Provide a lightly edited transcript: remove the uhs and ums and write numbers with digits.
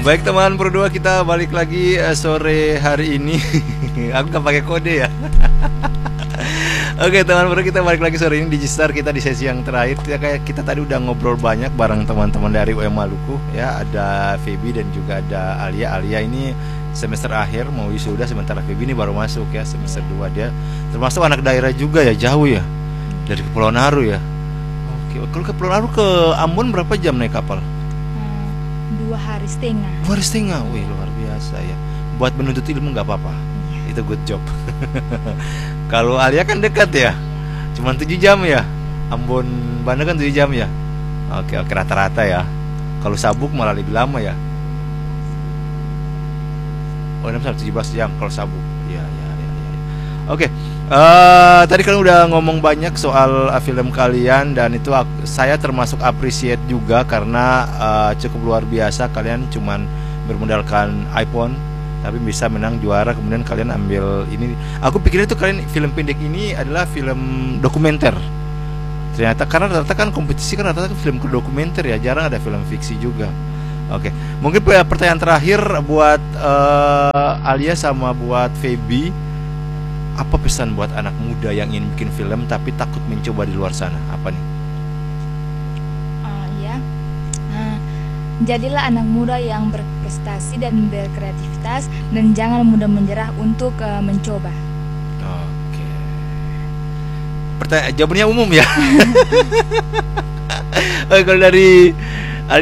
Baik teman berdua, kita balik lagi sore hari ini. Aku gak pakai kode ya. Oke teman berdua, kita balik lagi sore ini di Gistar. Kita di sesi yang terakhir. Kita tadi udah ngobrol banyak bareng teman-teman dari UM Maluku ya. Ada Feby dan juga ada Alia. Alia ini semester akhir mau wisuda, sementara Feby ini baru masuk ya, semester 2. Dia termasuk anak daerah juga ya, jauh ya, dari Kepulauan Naru ya. Oke, kalau ke Kepulauan Naru ke Ambon berapa jam naik kapal? 2,5 hari. 2,5 hari. Wih, luar biasa ya. Buat menuntut ilmu nggak apa-apa. Itu good job. Kalau Alia kan dekat ya, cuman 7 jam ya. Ambon Bandung kan 7 jam ya. Oke, rata-rata ya. Kalau Sabuk malah lebih lama ya. Oh, 17 jam kalau Sabuk. Ya. Oke. Tadi kalian udah ngomong banyak soal film kalian, dan itu saya termasuk appreciate juga karena cukup luar biasa. Kalian cuman bermodalkan iPhone tapi bisa menang juara, kemudian kalian ambil ini. Aku pikir itu kalian film pendek ini adalah film dokumenter. Ternyata karena rata-rata kan kompetisi kan rata-rata film dokumenter ya, jarang ada film fiksi juga. Oke, mungkin pertanyaan terakhir buat Alia sama buat Feby. Apa pesan buat anak muda yang ingin bikin film tapi takut mencoba di luar sana? Apa nih? Jadilah anak muda yang berprestasi dan berkreativitas, dan jangan mudah menyerah untuk mencoba. Oke. Jawabannya umum ya. Kalau dari